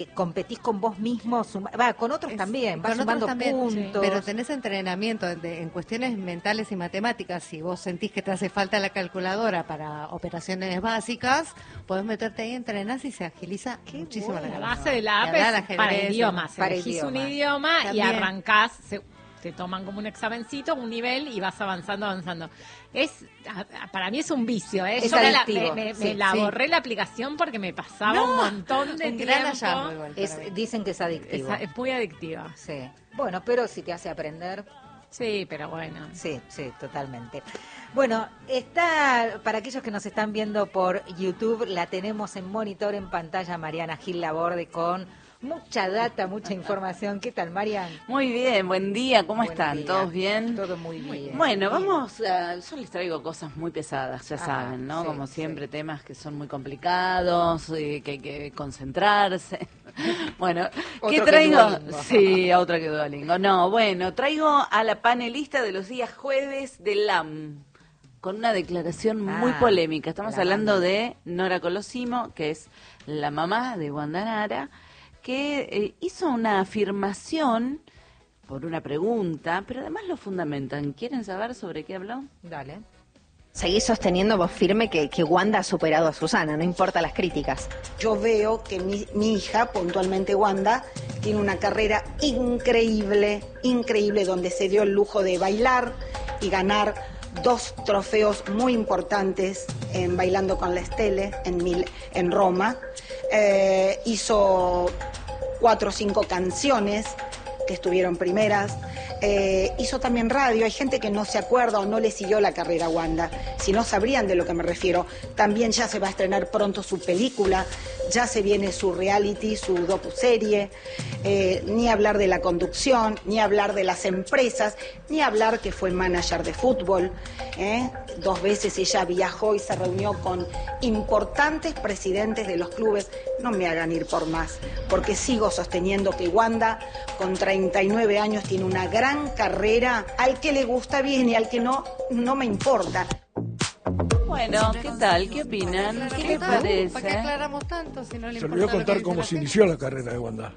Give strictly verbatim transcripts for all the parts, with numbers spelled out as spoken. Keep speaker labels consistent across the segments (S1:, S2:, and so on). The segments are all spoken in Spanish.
S1: competís con vos mismo, suma, va, con otros
S2: Es,
S1: también, vas
S2: con
S1: sumando
S2: otros también,
S1: puntos.
S2: sí. Pero tenés entrenamiento de, en cuestiones mentales y matemáticas. Si vos sentís que te hace falta la calculadora para operaciones básicas, podés meterte ahí, entrenás y se agiliza
S1: Qué
S2: muchísimo
S1: bueno.
S2: la
S3: La
S2: cabeza.
S3: base de la
S2: Y
S3: app
S2: hablar
S3: es para
S2: ajedrez,
S3: idiomas.
S1: para
S3: Elegís
S1: idiomas.
S3: un idioma y
S2: También.
S3: arrancás, se, te toman como un examencito, un nivel y vas avanzando, avanzando. Es a- a- para mí es un vicio, ¿eh?
S1: Es
S3: Yo me la,
S1: adictivo,
S3: me, me-
S1: sí,
S3: me la
S2: sí.
S3: borré la aplicación porque me pasaba
S2: No,
S3: un montón de
S2: un
S3: tiempo.
S2: gran hallazgo igual para
S1: Es,
S2: mí.
S1: dicen que es
S3: Es,
S1: adictivo.
S3: es muy adictiva.
S1: Sí. Bueno, pero si te hace aprender,
S3: Sí, pero bueno.
S1: sí, sí, totalmente. Bueno, está, para aquellos que nos están viendo por YouTube, la tenemos en monitor, en pantalla, Mariana Gil Laborde, con mucha data, mucha información. ¿Qué tal, Marian?
S4: Muy bien, buen día, ¿cómo
S1: Buen
S4: están?
S1: día.
S4: ¿Todos bien?
S1: Todo muy bien.
S4: Bueno, vamos a... Yo les traigo cosas muy pesadas, ya
S1: Ah,
S4: saben, ¿no?
S1: sí,
S4: Como
S1: sí.
S4: siempre, temas que son muy complicados, eh, que hay que concentrarse. Bueno,
S1: Otro
S4: ¿qué
S1: que
S4: traigo?
S1: Duolingo.
S4: Sí, otra que Duolingo. No, bueno, traigo a la panelista de los días jueves de L A M, con una declaración muy
S1: Ah,
S4: polémica. Estamos
S1: la
S4: hablando
S1: banda.
S4: de Nora Colosimo, que es la mamá de Wanda Nara, que eh, hizo una afirmación por una pregunta, pero además lo fundamentan. ¿Quieren saber sobre qué habló?
S1: Dale.
S5: Seguís sosteniendo vos firme que, que Wanda ha superado a Susana, no importa las críticas.
S6: Yo veo que mi, mi hija, puntualmente Wanda, tiene una carrera increíble, increíble, donde se dio el lujo de bailar y ganar dos trofeos muy importantes en Bailando con la Stelle en, Mil, en Roma. Eh, hizo cuatro o cinco canciones que estuvieron primeras. Eh, hizo también radio. Hay gente que no se acuerda o no le siguió la carrera a Wanda. Si no sabrían de lo que me refiero. También ya se va a estrenar pronto su película, ya se viene su reality, su docuserie. Eh, ni hablar de la conducción, ni hablar de las empresas, ni hablar que fue manager de fútbol. ¿eh? Dos veces ella viajó y se reunió con importantes presidentes de los clubes. No me hagan ir por más, porque sigo sosteniendo que Wanda, con treinta y nueve años, tiene una gran carrera. Al que le gusta bien y al que no, no me importa.
S4: Bueno, ¿qué tal? ¿Qué opinan? ¿Qué les
S2: ¿Para qué
S4: parece?
S2: aclaramos tanto si no le
S7: Se
S2: importa
S7: olvidó
S2: lo que
S7: contar
S2: dice
S7: cómo
S2: la
S7: se
S2: gente?
S7: inició la carrera de Wanda.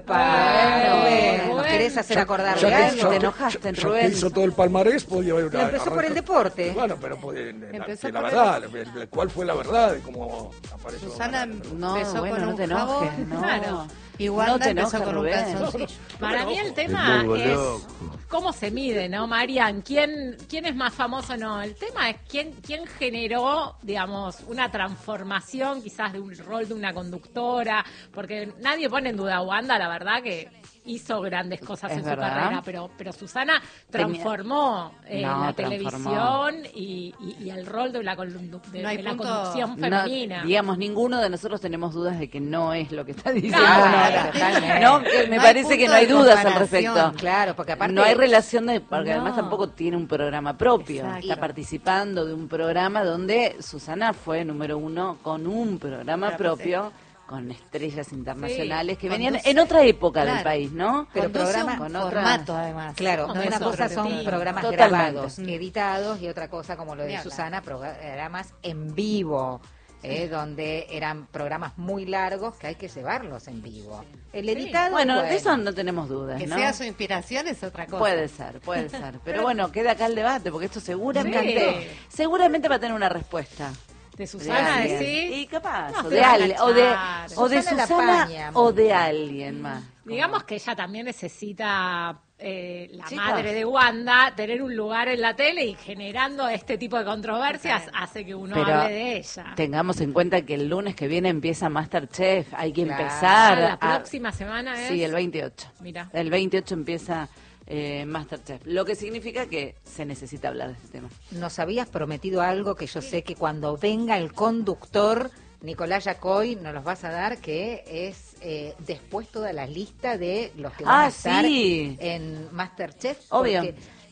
S1: Epa,
S3: Bueno,
S1: bueno,
S3: bueno.
S1: ¿querés hacer acordar
S4: Ya
S1: de
S4: que-
S1: algo?
S4: ya te enojaste,
S7: ya
S4: Rubén.
S7: que hizo todo el palmarés, podía haber
S1: Pero empezó por el deporte.
S7: Bueno, pero podía- la,
S2: Empezó
S7: que la
S2: por
S7: verdad, el- el- ¿cuál fue la verdad de cómo apareció
S2: Susana
S7: Wanda?
S4: No,
S2: empezó
S4: bueno,
S2: con
S4: no
S2: un
S4: te
S2: jabón,
S4: enojes, no.
S3: Claro.
S2: y Wanda
S4: No te
S2: empezó
S4: enojes,
S2: con un
S4: Rubén.
S2: calzoncillo.
S3: Para mí el tema es cómo se mide, ¿no, Marian? ¿Quién, quién es más famoso? No, el tema es quién, quién generó, digamos, una transformación quizás de un rol de una conductora, porque nadie pone en duda a Wanda, la verdad que hizo grandes cosas
S4: Es
S3: en
S4: verdad.
S3: su carrera, pero pero Susana transformó eh,
S4: No,
S3: la
S4: transformó.
S3: televisión y, y- y el rol de la, condu- de,
S2: No hay
S3: de la
S2: punto-
S3: conducción
S4: No,
S3: femenina.
S4: digamos, ninguno de nosotros tenemos dudas de que no es lo que está diciendo
S3: Claro,
S4: Nora.
S1: totalmente.
S4: No, eh, me
S2: No hay
S4: parece que
S2: punto
S4: no hay
S2: de
S4: dudas al
S2: comparación.
S4: respecto.
S1: Claro, porque aparte...
S4: No hay relación de, porque
S1: No.
S4: además tampoco tiene un programa propio.
S2: Exacto.
S4: Está participando de un programa donde Susana fue número uno con un programa propio, con estrellas internacionales que venían
S2: Conduce-
S4: en otra época del
S2: claro.
S4: país, ¿no?
S1: Pero
S2: Conduce
S1: programa-
S2: un
S4: con otra-
S2: formato, además.
S1: Claro,
S3: No,
S1: una
S3: eso,
S1: cosa son
S3: sí.
S1: programas
S4: Totalmente.
S1: grabados,
S2: Mm.
S1: editados, y otra cosa, como lo de
S2: Ni hablar.
S1: Susana, programas en vivo, eh, donde eran programas muy largos que hay que llevarlos en vivo. El editado,
S4: Bueno, de eso no tenemos dudas,
S2: Que
S4: ¿no?
S2: sea su inspiración es otra cosa.
S4: Puede ser, puede ser. Pero bueno, queda acá el debate, porque esto seguramente,
S3: Sí.
S4: seguramente va a tener una respuesta.
S3: De Susana,
S4: alguien.
S3: decís.
S4: Y capaz,
S3: No
S4: o
S3: se
S4: de,
S3: van a
S4: alguien, o de,
S3: echar.
S4: o de
S1: Susana la
S4: Susana
S1: apaña.
S4: o de alguien más.
S3: Digamos que ella también necesita, eh, la
S4: Chicos.
S3: madre de Wanda, tener un lugar en la tele y generando este tipo de controversias hace que uno
S4: Pero
S3: hable de ella.
S4: Tengamos en cuenta que el lunes que viene empieza MasterChef, hay que
S1: Claro.
S4: empezar.
S3: Ah, la
S4: a-
S3: próxima semana es.
S4: Sí, el veintiocho.
S3: Mira.
S4: El veintiocho empieza eh, MasterChef, lo que significa que se necesita hablar de este tema.
S1: Nos habías prometido algo que yo sé que cuando venga el conductor Nicolás Yacoy nos los vas a dar, que es eh, después toda la lista de los que van
S4: Ah,
S1: a estar
S4: sí.
S1: en MasterChef.
S4: Obvio.
S1: porque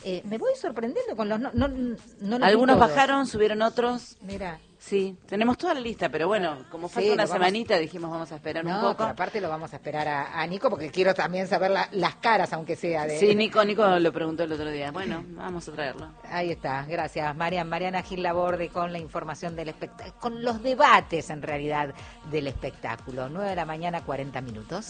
S1: Eh, me voy sorprendiendo con los... No, no, no los vi
S4: Algunos
S1: todos.
S4: bajaron, subieron otros.
S1: Mira.
S4: Sí, tenemos toda la lista, pero bueno, como falta
S1: Sí,
S4: una
S1: lo vamos-
S4: semanita, dijimos vamos a esperar un
S1: No,
S4: poco.
S1: pero aparte lo vamos a esperar a, a Nico porque quiero también saber la- las caras, aunque sea de...
S4: Sí, Nico, Nico lo preguntó el otro día. Bueno, vamos a traerlo.
S1: Ahí está, gracias Marian, Mariana Gil Laborde con la información del espectáculo, con los debates en realidad del espectáculo. nueve de la mañana, cuarenta minutos.